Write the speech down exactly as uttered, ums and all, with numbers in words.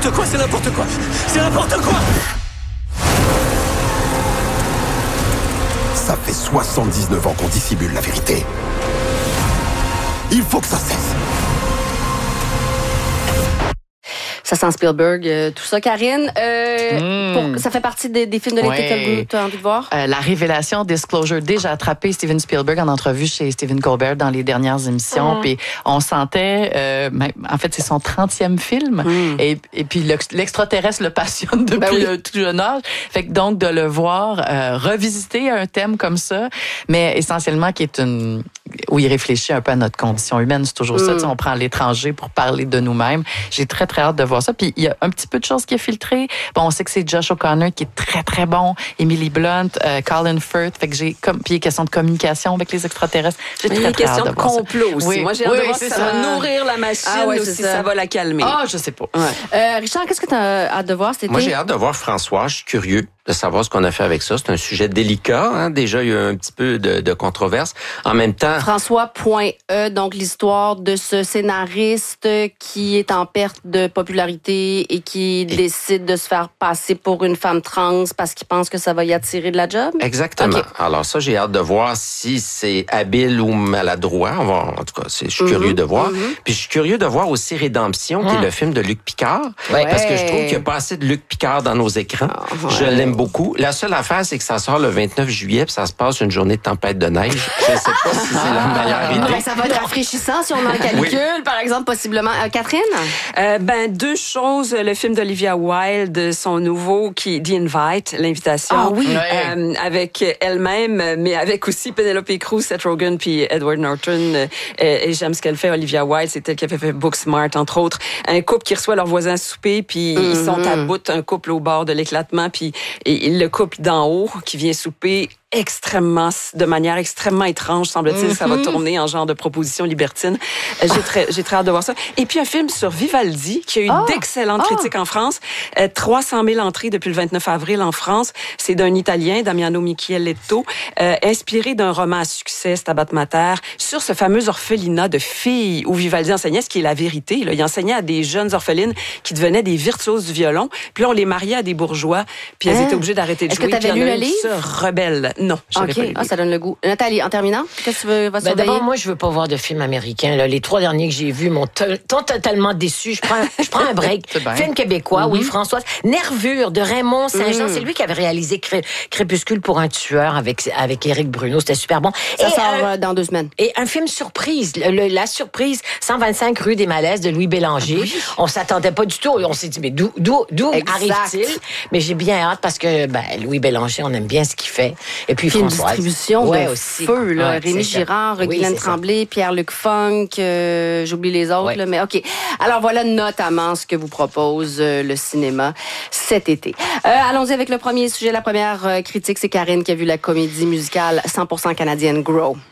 n'importe quoi, c'est n'importe quoi. C'est n'importe quoi. Ça fait soixante-dix-neuf ans qu'on dissimule la vérité. Il faut que ça cesse. Ça sent Spielberg, euh, tout ça. Karine, euh, Mm. pour, ça fait partie des, des films de l'été Ouais. que tu as envie de voir? Euh, la révélation, Disclosure, déjà attrapé Steven Spielberg en entrevue chez Stephen Colbert dans les dernières émissions. Mm. Puis on sentait, euh, même- en fait, c'est son trentième film. Mm. Et, et puis l'ex- l'extraterrestre le passionne depuis Ben oui. le tout jeune âge. Fait que donc de le voir euh, revisiter un thème comme ça, mais essentiellement qui est une où il réfléchit un peu à notre condition humaine. C'est toujours ça. Mm. Tu sais, on prend l'étranger pour parler de nous-mêmes. J'ai très, très hâte de voir ça. Puis il y a un petit peu de choses qui est filtré. Bon, on sait que c'est Josh O'Connor qui est très, très bon. Emily Blunt, euh, Colin Firth. Fait que j'ai comme, puis il y a question de communication avec les extraterrestres. J'ai Il y très, a une très question hâte de de voir ça. complot aussi. Oui. Moi, j'ai hâte Oui, de oui, voir c'est si ça ça. va nourrir la machine Ah ouais, ou c'est si ça. ça va la calmer. Ah, je sais pas. Ouais. Euh, Richard, qu'est-ce que tu as hâte de voir cet été? Moi, j'ai hâte de voir François. Je suis curieux de savoir ce qu'on a fait avec ça. C'est un sujet délicat. Hein? Déjà, il y a eu un petit peu de, de controverse. En même temps... François.e, donc l'histoire de ce scénariste qui est en perte de popularité et qui Et- décide de se faire passer pour une femme trans parce qu'il pense que ça va y attirer de la job. Exactement. Ok. Alors ça, j'ai hâte de voir si c'est habile ou maladroit. On va, en tout cas, c'est, je suis Mhm, curieux de voir. mhm. Puis je suis curieux de voir aussi Rédemption, qui est Mhm. le film de Luc Picard. Ouais. Parce que je trouve qu'il n'y a pas assez de Luc Picard dans nos écrans. Ah, Je ouais. l'aime beaucoup. La seule affaire, c'est que ça sort le vingt-neuf juillet, puis ça se passe une journée de tempête de neige. Je ne sais pas si c'est la meilleure Non, idée. mais ça va être rafraîchissant si on en calcule, par exemple, possiblement. Euh, Catherine? Euh, ben, deux choses. Le film d'Olivia Wilde, son nouveau, qui The Invite, l'invitation. Ah oui. Euh, avec elle-même, mais avec aussi Penelope Cruz, Seth Rogen, puis Edward Norton. Euh, et j'aime ce qu'elle fait, Olivia Wilde. C'est elle qui avait fait Booksmart, entre autres. Un couple qui reçoit leur voisin à souper, puis ils sont à bout, un couple au bord de l'éclatement, puis et, et le couple d'en haut qui vient souper extrêmement, de manière extrêmement étrange, semble-t-il, mm-hmm. ça va tourner en genre de proposition libertine. J'ai très, j'ai très hâte de voir ça. Et puis un film sur Vivaldi, qui a eu oh! d'excellentes oh! critiques en France. Euh, trois cent mille entrées depuis le vingt-neuf avril en France. C'est d'un Italien, Damiano Micheletto, euh, inspiré d'un roman à succès, Stabat Mater, sur ce fameux orphelinat de filles où Vivaldi enseignait, ce qui est la vérité. Là. Il enseignait à des jeunes orphelines qui devenaient des virtuoses du violon. Puis là, on les mariait à des bourgeois, puis elles hein? étaient obligées d'arrêter de Est-ce jouer. que tu avais lu le livre? Se rebelle. Non, j'avais okay. pas lu. Ah, ça donne le goût. Nathalie, en terminant, qu'est-ce que tu veux vas ben d'abord, moi, je veux pas voir de films américains. Là. Les trois derniers que j'ai vus m'ont t- totalement déçu. Je prends, je prends un break. Film québécois, mm-hmm. oui, Françoise. Nervure de Raymond Saint-Jean. Mm. C'est lui qui avait réalisé Cré- Crépuscule pour un tueur avec, avec Éric Bruno. C'était super bon. Ça et sort un, dans deux semaines. Et un film surprise. Le, le, la surprise, cent vingt-cinq rue des Malaises de Louis Bélanger. Oui. On s'attendait pas du tout. On s'est dit, mais d'où, d'où, d'où arrive-t-il? Mais j'ai bien hâte parce que ben, Louis Bélanger, on aime bien ce qu'il fait. Et puis Film Françoise. Distribution ouais, de aussi. feu, là. Ouais, Rémi Girard, oui, Guylaine Tremblay, Pierre-Luc Funk, euh, j'oublie les autres, ouais. là, mais OK. Alors voilà notamment ce que vous propose euh, le cinéma cet été. Euh, allons-y avec le premier sujet. La première euh, critique, c'est Karine qui a vu la comédie musicale cent pour cent canadienne Grow.